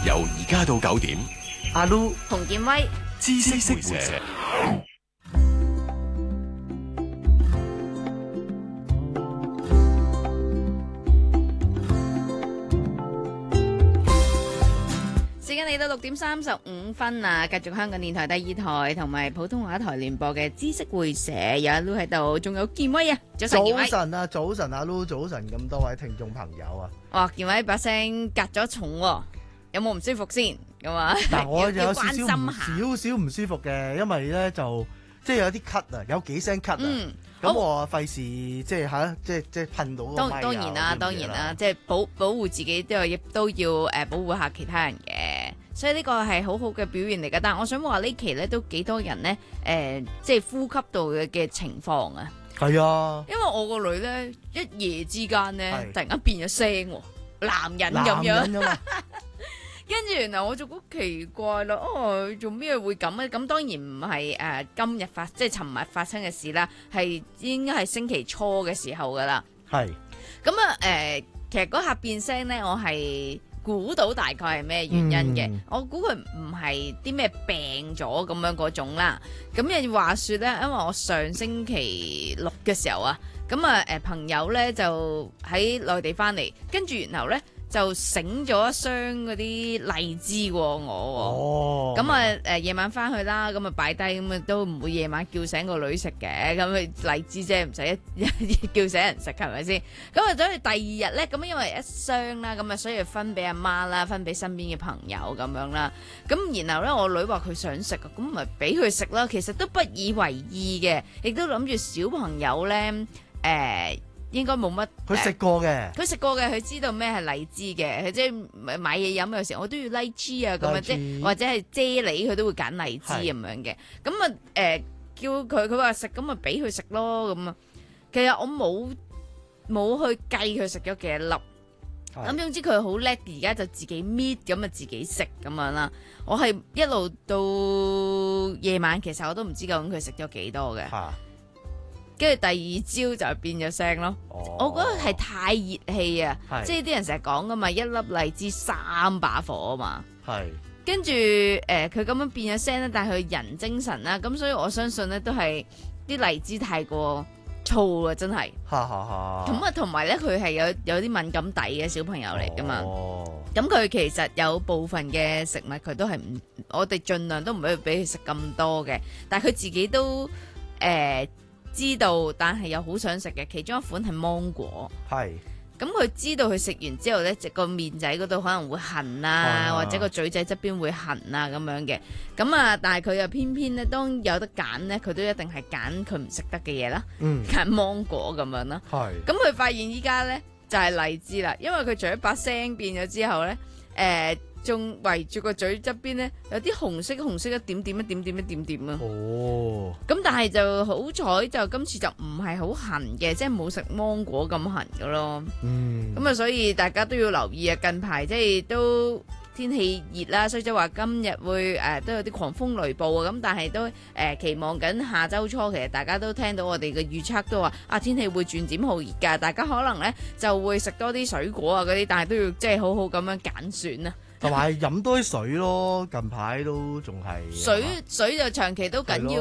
由而家到9點， 阿 Lu、 洪建威， 知識會社。 時間嚟到6:35啊！繼續香港電台第2台同埋普通話台聯播嘅知識會社，有阿 Lu 喺度，仲有建威啊！早晨，建威。 早晨啊，早晨阿 Lu，早晨咁多位聽眾朋友啊！ 哇，建威把聲隔咗重喎，有冇唔舒服先？咁啊， 但我有要少少關心下。 少唔舒服嘅，因為咧就即係有啲咳啊，有幾聲咳啊。咁我費事即係嚇，即係噴到個咪啊。 當然啦，當然啦，即係保護自己都要保護下其他人嘅，所以呢個係好好嘅表現嚟㗎。但係我想話呢期咧都幾多人咧即係呼吸道嘅情況啊。 係啊， 因為我個女咧一夜之間咧突然間變咗聲喎，男人咁樣。 男人啊嘛。 跟住原來我就好奇怪啦，做咩會咁咧？咁當然唔係今日即係尋日發生嘅事啦，係應該係星期初嘅時候噶啦。 係。咁啊其實嗰下變聲咧，我係估到大概係咩原因嘅。我估佢唔係啲咩病咗咁樣嗰種啦。咁又話說咧，因為我上星期六嘅時候啊，朋友咧就喺內地翻嚟，跟住然後咧，就醒咗一箱嗰啲荔枝喎我喎，咁夜晚翻去啦，咁擺低，咁都唔會夜晚叫醒個女食嘅，咁荔枝啫，唔使叫醒人食，係咪先？咁走去第二日咧，咁因為一箱啦，咁所以分俾阿媽啦，分俾身邊嘅朋友咁樣啦，咁然後咧我女話佢想食，咁咪俾佢食啦，其實都不以為意嘅，亦都諗住小朋友咧應該冇乜， 佢食過嘅， 佢知道咩係荔枝嘅，佢即係買嘢飲有時候我都要荔枝啊咁樣，即係或者係啫喱佢都會揀荔枝咁樣嘅，咁叫佢話食，咁咪俾佢食咯咁啊。其實我冇去計佢食咗幾多粒，咁總之佢好叻，而家就自己搣咁啊自己食咁樣啦。我係一路到夜晚，其實我都唔知究竟佢食咗幾多嘅。跟住第二朝就變咗聲咯，我覺得係太熱氣啊，即係啲人成日講噶嘛，一粒荔枝3把火啊嘛，跟住佢咁樣變咗聲咧，但係佢人精神啦，咁所以我相信咧都係啲荔枝太過燥啊，真係，咁同埋咧佢係有啲敏感底嘅小朋友嚟噶嘛，咁佢其實有部分嘅食物佢都係我哋盡量都唔會俾佢食咁多嘅，但係佢自己都知道，但係又好想食嘅，其中一款係芒果。咁佢知道佢食完之後呢，個面仔嗰度可能會痕啊，或者個嘴仔側邊會痕啊咁樣嘅。但係佢又偏偏呢，當有得揀呢，佢都一定係揀佢唔食得嘅嘢啦。揀芒果咁樣啦。咁佢發現依家呢，就係荔枝啦，因為佢除咗把聲變咗之後呢，仲圍住個嘴側邊咧，有啲紅色一點點啊！咁但係就好彩，就今次就唔係好痕嘅，即係冇食芒果咁痕嘅咯。咁所以大家都要留意啊！近排即係都天氣熱啦，所以就話今日會都有啲狂風雷暴啊！咁但係都期望緊下週初，其實大家都聽到我哋嘅預測都話天氣會漸漸好熱㗎，大家可能咧就會食多啲水果啊嗰啲，但係都要即係好好咁樣揀選啊！ 同埋飲多啲水咯，近排都仲係水就長期都緊要。